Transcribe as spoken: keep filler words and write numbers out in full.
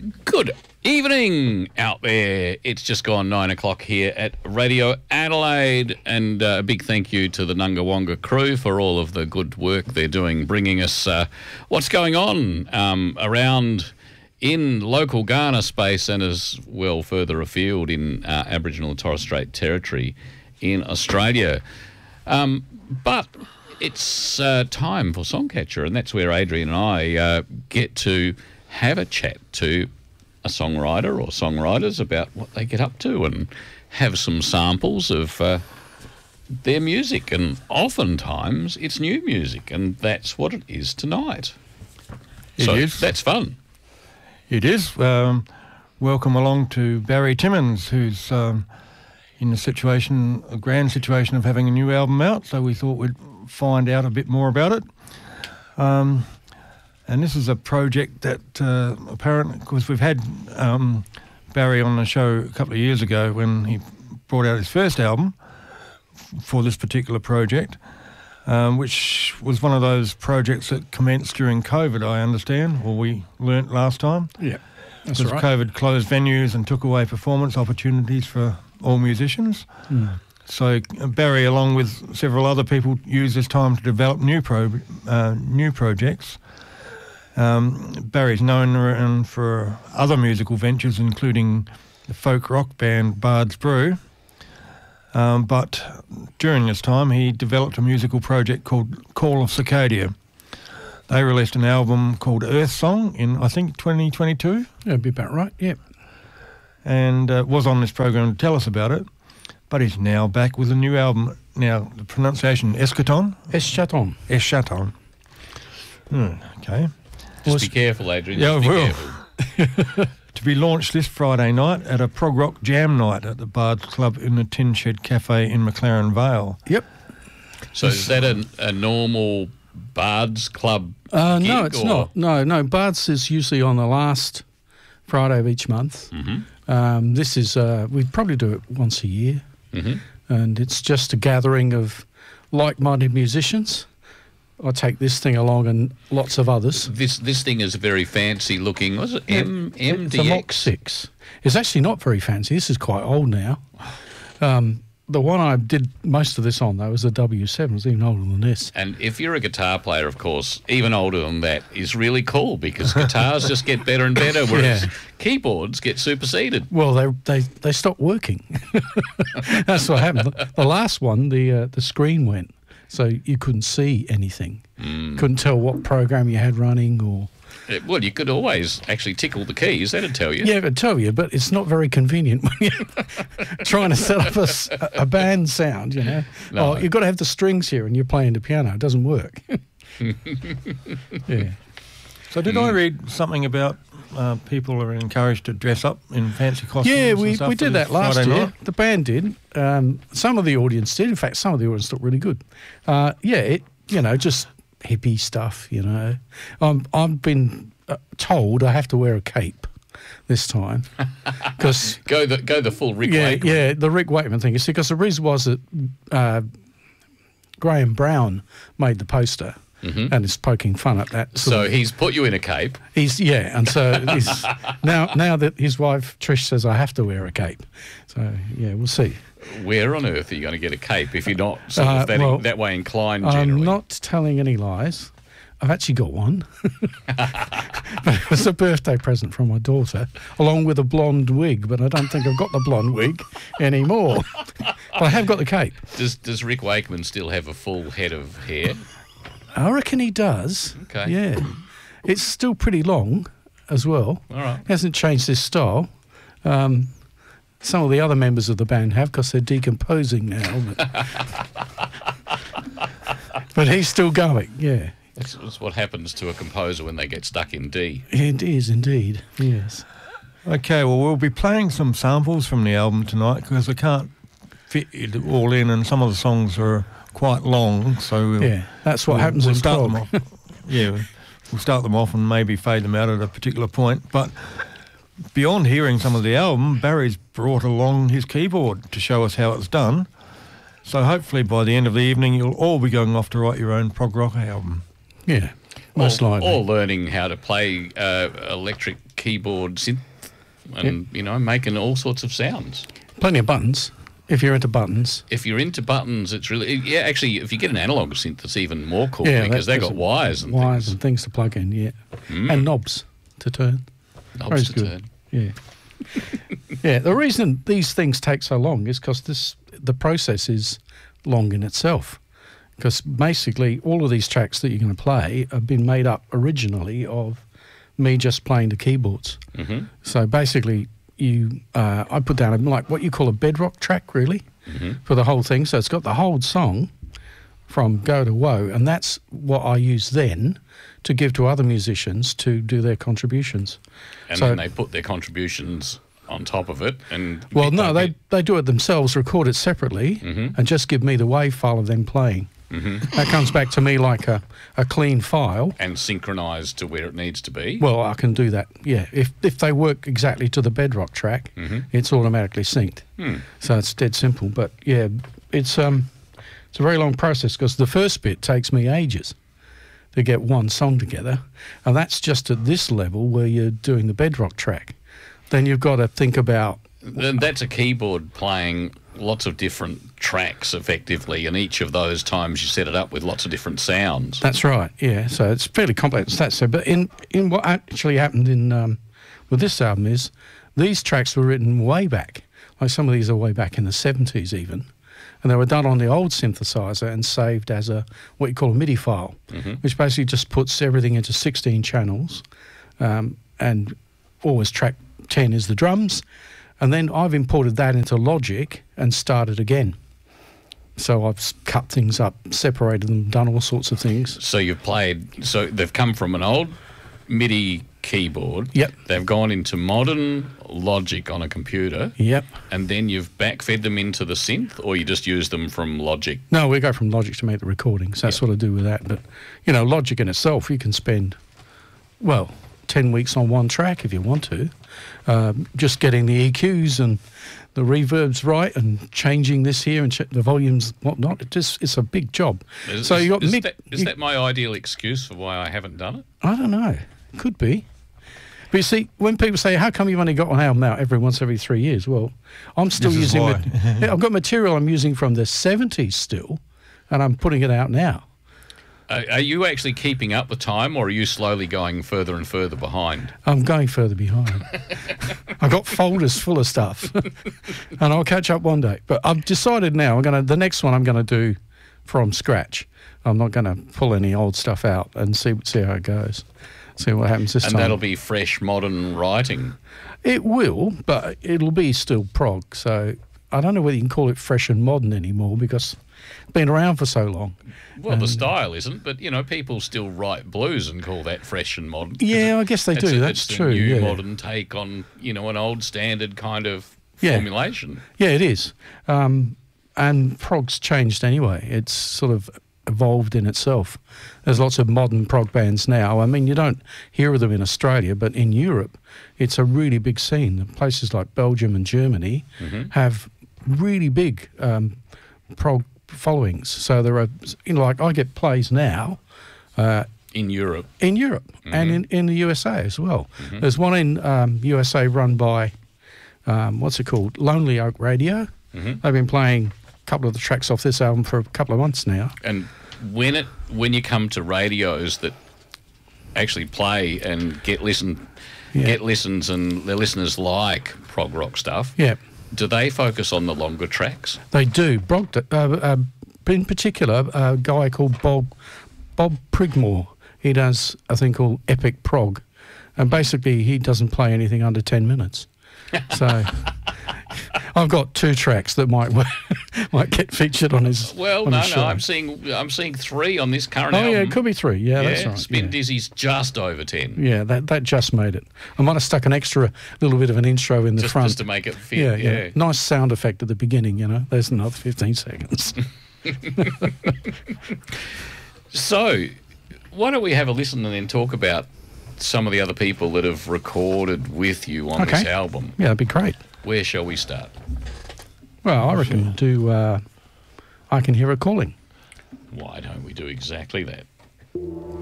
Good evening out there. It's just gone nine o'clock here at Radio Adelaide, and uh, a big thank you to the Nungawonga crew for all of the good work they're doing, bringing us uh, what's going on um, around in local Ghana space and as well further afield in uh, Aboriginal and Torres Strait Territory in Australia. Um, but it's uh, time for Songcatcher, and that's where Adrian and I uh, get to have a chat to a songwriter or songwriters about what they get up to and have some samples of uh, their music. And oftentimes it's new music, and that's what it is tonight. It so is. That's fun. It is. Um, welcome along to Barry Timmins, who's um, in a situation, a grand situation of having a new album out, so we thought we'd find out a bit more about it. Um, and this is a project that uh, apparently, because we've had um, Barry on the show a couple of years ago when he brought out his first album for this particular project, um, which was one of those projects that commenced during COVID, I understand, or we learnt last time. Yeah, that's because right. COVID closed venues and took away performance opportunities for all musicians. Mm. So uh, Barry, along with several other people, used this time to develop new pro uh, new projects. Um, Barry's known around for other musical ventures, including the folk rock band Bard's Brew. Um, but during this time, he developed a musical project called Call of Cicadia. They released an album called Earth Song in, I think, twenty twenty-two. Yeah, that'd be about right, yeah. And uh, was on this program to tell us about it. But he's now back with a new album. Now, the pronunciation, Eschaton? Eschaton. Eschaton. Hmm, okay. Just be careful, Adrian. Yeah, Just be I will. careful. To be launched this Friday night at a prog rock jam night at the Bard's Club in the Tin Shed Cafe in McLaren Vale. Yep. So is that a, a normal Bard's Club Uh, gig, no, it's or? not. No, no. Bard's is usually on the last Friday of each month. Mm-hmm. Um, this is, uh, we probably do it once a year. Mm-hmm. And it's just a gathering of like-minded musicians. I take this thing along and lots of others. This this thing is very fancy looking. Was it M M It's a Mach six. It's actually not very fancy. This is quite old now. Um, the one I did most of this on, though, was a W seven. It's even older than this. And if you're a guitar player, of course, even older than that is really cool, because guitars just get better and better, whereas Yeah. keyboards get superseded. Well, they they they stopped working. That's what happened. The, the last one, the uh, the screen went, so you couldn't see anything. Mm. Couldn't tell what program you had running or. Uh, Well, you could always actually tickle the keys. That'd tell you. Yeah, it'd tell you, but it's not very convenient when you're trying to set up a, s- a band sound, you know. No. Oh, you've got to have the strings here and you're playing the piano. It doesn't work. Yeah. So did I read something about uh, people are encouraged to dress up in fancy costumes? Yeah, and we, stuff we for did this that last Friday year. night? The band did. Um, some of the audience did. In fact, some of the audience looked really good. Uh, yeah, it you know, just hippie stuff, you know. Um, I've been uh, told I have to wear a cape this time. Because Go the go the full Rick yeah, Wakeman. yeah, the Rick Wakeman thing. You see, because the reason was that uh, Graham Brown made the poster. Mm-hmm. And is poking fun at that. sort So of- he's put you in a cape. He's yeah, and so he's, now now that his wife Trish says I have to wear a cape, so yeah, we'll see. Where on earth are you going to get a cape if you're not sort Uh, of that, well, that way inclined generally? I'm not telling any lies. I've actually got one. But it was a birthday present from my daughter, along with a blonde wig. But I don't think I've got the blonde wig anymore. But I have got the cape. Does Does Rick Wakeman still have a full head of hair? I reckon he does. Okay. Yeah, it's still pretty long as well. All right. Hasn't changed his style. Um, some of the other members of the band have because they're decomposing now. But, but he's still going, yeah. That's, that's what happens to a composer when they get stuck in D. It is indeed, yes. Okay, well, we'll be playing some samples from the album tonight because I can't fit it all in, and some of the songs are quite long, so we'll, Yeah, that's what we'll, happens we'll in start them prog. off. Yeah, we'll start them off and maybe fade them out at a particular point. But beyond hearing some of the album, Barry's brought along his keyboard to show us how it's done. So hopefully by the end of the evening, you'll all be going off to write your own prog rock album. Yeah, most or, likely. or learning how to play uh, electric keyboard synth and, you know, making all sorts of sounds. Plenty of buttons, if you're into buttons. If you're into buttons, it's really... Yeah, actually, if you get an analog synth, it's even more cool Yeah, because that- they've that's got a- wires and Wires things. and things to plug in, yeah. And knobs to turn. Knobs Very to good. turn. Yeah. Yeah, the reason these things take so long is because this the process is long in itself. Because basically all of these tracks that you're going to play have been made up originally of me just playing the keyboards. Mm-hmm. So basically you, uh, I put down a, like what you call a bedrock track really Mm-hmm. for the whole thing. So it's got the whole song from go to woe, and that's what I use then to give to other musicians to do their contributions. And So- then they put their contributions on top of it. And Well, bit by no, they, bit- they do it themselves, record it separately, Mhm. and just give me the wave file of them playing. Mhm. That comes back to me like a, a clean file. and synchronised to where it needs to be. Well, I can do that, yeah. If if they work exactly to the bedrock track, Mhm. it's automatically synced. Hmm. So it's dead simple. But yeah, it's um, it's a very long process because the first bit takes me ages to get one song together, and that's just at this level where you're doing the bedrock track. Then you've got to think about Then that's a keyboard playing lots of different tracks effectively, and each of those times you set it up with lots of different sounds. That's right. Yeah. So it's fairly complex. That's so. But in in what actually happened in um, with this album is these tracks were written way back. Like some of these are way back in the seventies even, and they were done on the old synthesizer and saved as a what you call a MIDI file, Mhm. which basically just puts everything into sixteen channels, um, and always track ten is the drums, and then I've imported that into Logic and started again. So I've s- cut things up, separated them, done all sorts of things. So you've played, so they've come from an old MIDI keyboard. Yep. They've gone into modern Logic on a computer. Yep. And then you've backfed them into the synth, or you just use them from Logic? No, we go from Logic to make the recordings. That's Yeah. what I do with that. But, you know, Logic in itself, you can spend, well, ten weeks on one track if you want to. Um, just getting the E Qs and the reverbs right and changing this here and ch- the volumes, whatnot. It just, it's a big job. Is, so you got is, mid- that, is you- that my ideal excuse for why I haven't done it? I don't know. Could be. But you see, when people say, how come you've only got one album out every once every three years? Well, I'm still This is using why. it. Yeah, I've got material I'm using from the seventies still, and I'm putting it out now. Are, are you actually keeping up with time, or are you slowly going further and further behind? I'm going further behind. I've got folders full of stuff, and I'll catch up one day. But I've decided now. I'm gonna the next one I'm gonna do from scratch. I'm not gonna pull any old stuff out and see see how it goes. See what happens this And time. that'll be fresh, modern writing. It will, but it'll be still prog. So I don't know whether you can call it fresh and modern anymore because it's been around for so long. Well, the style isn't, but, you know, people still write blues and call that fresh and modern. 'cause Yeah, it- I guess they it's do. a- That's it's true, a new yeah. modern take on, you know, an old standard kind of Yeah. formulation. Yeah, it is. Um, and prog's changed anyway. It's sort of evolved in itself. There's lots of modern prog bands now. I mean, you don't hear of them in Australia, but in Europe, it's a really big scene. Places like Belgium and Germany Mhm. have really big um, prog followings. So there are, you know, like I get plays now uh, In Europe. in Europe and in, in the U S A as well. There's one in um, U S A run by, um, what's it called? Lonely Oak Radio. Mhm. They've been playing a couple of the tracks off this album for a couple of months now. And when it when you come to radios that actually play and get listen, Yeah. get listens and their listeners like prog rock stuff, Yeah, do they focus on the longer tracks? they do. Brogd- uh, uh, in particular, a guy called Bob, Bob Prigmore. He does a thing called Epic Prog. And basically, he doesn't play anything under ten minutes. So I've got two tracks that might might get featured on his Well, on no, his no, show. I'm seeing I'm seeing three on this current Oh album. yeah, it could be three. Yeah, Yeah, that's right. Spin yeah. Dizzy's just over ten. Yeah, that that just made it. I might have stuck an extra little bit of an intro in the Just, front. just to make it fit. yeah, Yeah, yeah, Nice sound effect at the beginning. You know, there's another fifteen seconds. So, why don't we have a listen and then talk about some of the other people that have recorded with you on this Okay. album? Yeah, that'd be great. Where shall we start? Well, I reckon do. Uh, I Can Hear It Calling. Why don't we do exactly that?